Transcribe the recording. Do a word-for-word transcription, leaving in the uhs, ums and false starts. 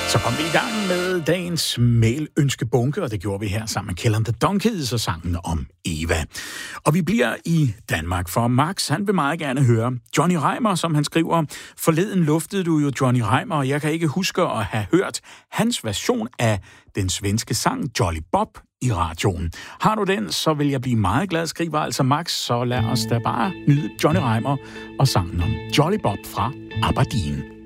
Så kom vi i gang med dagens mail-ønskebunke, og det gjorde vi her sammen med Kill and the Donkeys og sangen om Eva. Og vi bliver i Danmark, for Max, han vil meget gerne høre Johnny Reimer, som han skriver. Forleden luftede du jo Johnny Reimer, og jeg kan ikke huske at have hørt hans version af den svenske sang Jolly Bob i radioen. Har du den, så vil jeg blive meget glad, skriver altså Max, så lad os da bare nyde Johnny Reimer og sangen om Jolly Bob fra Aberdeen.